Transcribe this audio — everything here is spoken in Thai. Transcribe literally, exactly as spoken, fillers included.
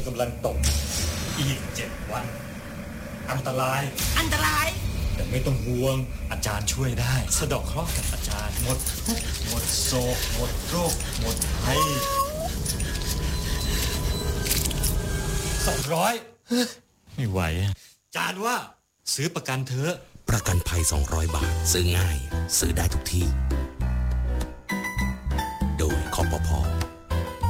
กำลังตกอีกเจ็ดวันอันตรายอันตรายแต่ไม่ต้องห่วงอาจารย์ช่วยได้สะดอกเคราะห์กับอาจารย์หมดทุกข์หมดโศกหมดโรคหมดภัยสองร้อยไม่ไหวอาจารย์ว่าซื้อประกันเถอะประกันภัยสองร้อยบาทซื้อง่ายซื้อได้ทุกที่โดยคปภ